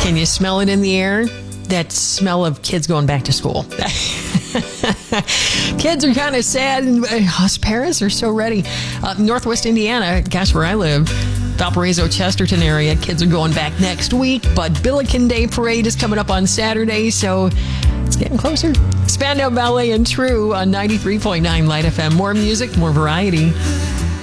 Can you smell it in the air? That smell of kids going back to school. Kids are kind of sad, and us parents are so ready. Northwest Indiana, gosh, where I live, Valparaiso, Chesterton area, kids are going back next week, but Billiken Day Parade is coming up on Saturday, so it's getting closer. Spandau Ballet and True on 93.9 Light FM. More music, more variety.